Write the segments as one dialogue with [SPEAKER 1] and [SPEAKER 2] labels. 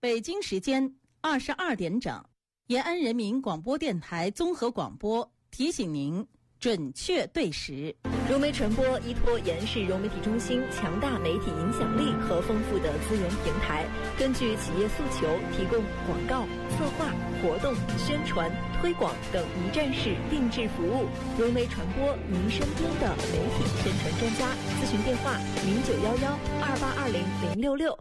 [SPEAKER 1] 北京时间22点整，延安人民广播电台综合广播提醒您准确对时。
[SPEAKER 2] 融媒传播依托延世融媒体中心强大媒体影响力和丰富的资源平台，根据企业诉求提供广告、策划、活动、宣传、推广等一站式定制服务。融媒传播，您身边的媒体宣传专家。咨询电话0911282066。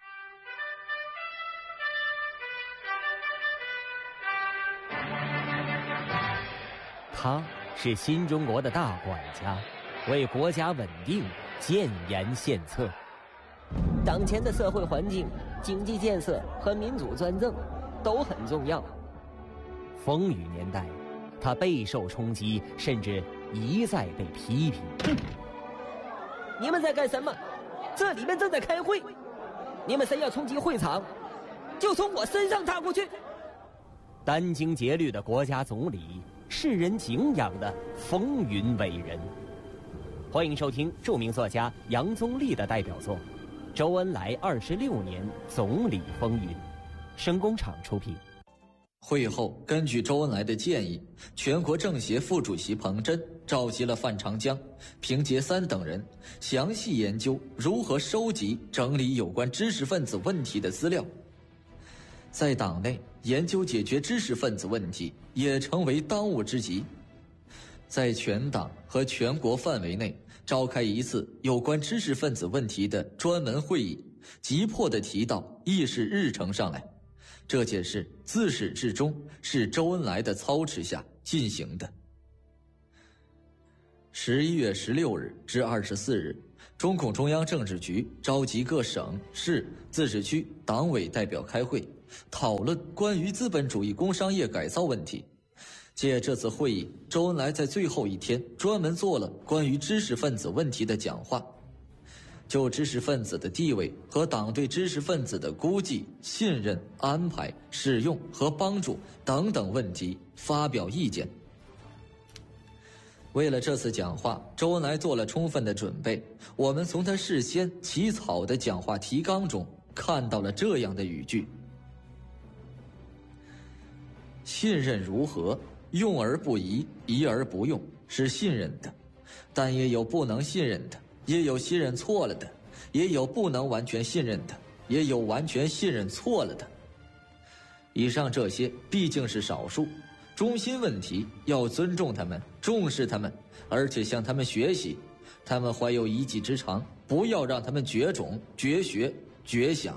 [SPEAKER 3] 他是新中国的大管家，为国家稳定建言献策。当前的社会环境、经济建设和民主专政都很重要。风雨年代，他备受冲击，甚至一再被批评。你们在干什么？这里面正在开会，你们谁要冲击会场，就从我身上踏过去。殚精竭虑的国家总理，世人敬仰的风云伟人。欢迎收听著名作家杨宗立的代表作《周恩来26年总理风云》，声工厂出品。
[SPEAKER 4] 会后，根据周恩来的建议，全国政协副主席彭真召集了范长江、平碣三等人，详细研究如何收集整理有关知识分子问题的资料。在党内，研究解决知识分子问题也成为当务之急。在全党和全国范围内召开一次有关知识分子问题的专门会议，急迫地提到议事日程上来。这件事自始至终是周恩来的操持下进行的。11月16日至24日，中共中央政治局召集各省市自治区党委代表开会，讨论关于资本主义工商业改造问题。借这次会议，周恩来在最后一天专门做了关于知识分子问题的讲话，就知识分子的地位和党对知识分子的估计、信任、安排、使用和帮助等等问题发表意见。为了这次讲话，周恩来做了充分的准备。我们从他事先起草的讲话提纲中看到了这样的语句：信任如何，用而不疑，疑而不用，是信任的，但也有不能信任的，也有信任错了的，也有不能完全信任的，也有完全信任错了的。以上这些毕竟是少数，中心问题要尊重他们，重视他们，而且向他们学习。他们怀有一技之长，不要让他们绝种、绝学、绝想。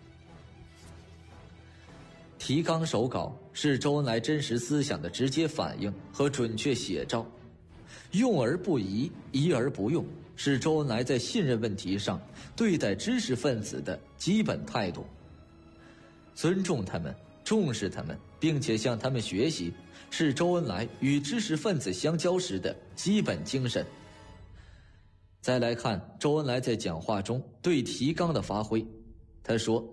[SPEAKER 4] 提纲手稿是周恩来真实思想的直接反映和准确写照。用而不疑，疑而不用，是周恩来在信任问题上对待知识分子的基本态度。尊重他们，重视他们，并且向他们学习，是周恩来与知识分子相交时的基本精神。再来看周恩来在讲话中对提纲的发挥，他说：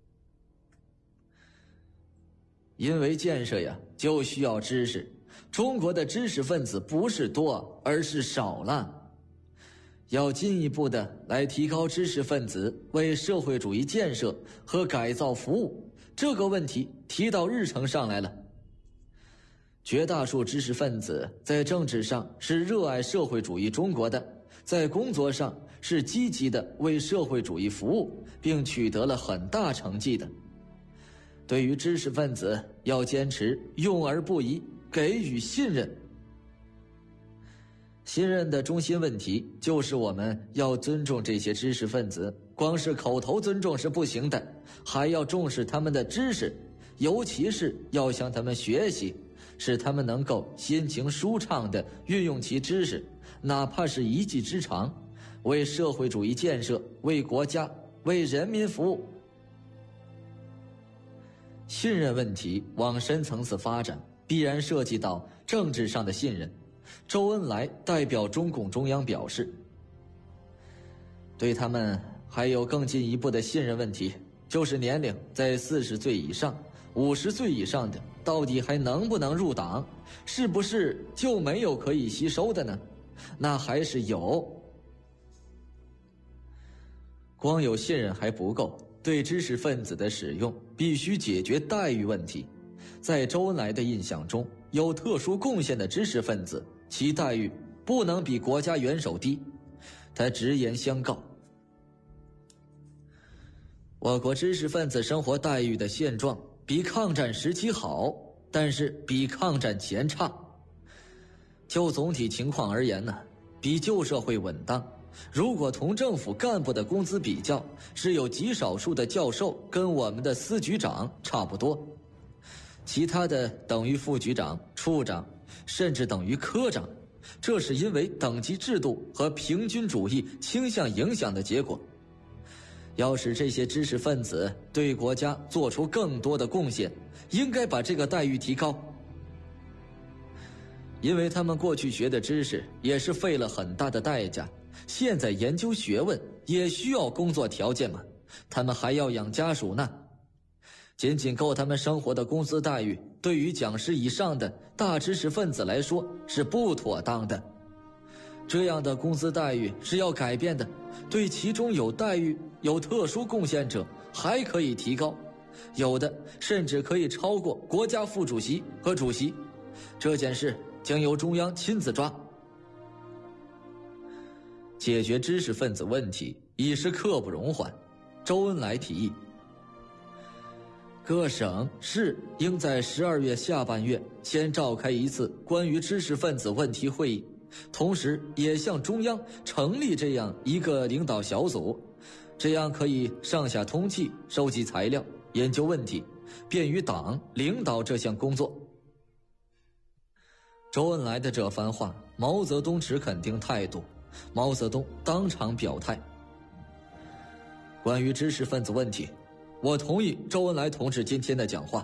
[SPEAKER 4] 因为建设呀，就需要知识。中国的知识分子不是多，而是少了。要进一步的来提高知识分子为社会主义建设和改造服务，这个问题提到日程上来了。绝大数知识分子在政治上是热爱社会主义中国的，在工作上是积极的为社会主义服务，并取得了很大成绩的。对于知识分子，要坚持用而不疑，给予信任。信任的中心问题就是我们要尊重这些知识分子，光是口头尊重是不行的，还要重视他们的知识，尤其是要向他们学习，使他们能够心情舒畅地运用其知识，哪怕是一技之长，为社会主义建设、为国家、为人民服务。信任问题往深层次发展，必然涉及到政治上的信任。周恩来代表中共中央表示，对他们还有更进一步的信任问题，就是年龄在40岁以上、50岁以上的到底还能不能入党，是不是就没有可以吸收的呢？那还是有。光有信任还不够， 对知识分子的使用必须解决待遇问题。在周恩来的印象中，有特殊贡献的知识分子，其待遇不能比国家元首低。他直言相告：我国知识分子生活待遇的现状比抗战时期好，但是比抗战前差。就总体情况而言呢，比旧社会稳当。如果同政府干部的工资比较，只有极少数的教授跟我们的司局长差不多，其他的等于副局长、处长，甚至等于科长。这是因为等级制度和平均主义倾向影响的结果。要使这些知识分子对国家做出更多的贡献，应该把这个待遇提高。因为他们过去学的知识也是费了很大的代价，现在研究学问也需要工作条件嘛，他们还要养家属呢。仅仅够他们生活的工资待遇，对于讲师以上的大知识分子来说是不妥当的。这样的工资待遇是要改变的，对其中有待遇、有特殊贡献者还可以提高，有的甚至可以超过国家副主席和主席。这件事将由中央亲自抓。解决知识分子问题已是刻不容缓。周恩来提议，各省市应在12月下半月先召开一次关于知识分子问题会议，同时也向中央成立这样一个领导小组，这样可以上下通气，收集材料，研究问题，便于党领导这项工作。周恩来的这番话，毛泽东持肯定态度。毛泽东当场表态：关于知识分子问题，我同意周恩来同志今天的讲话，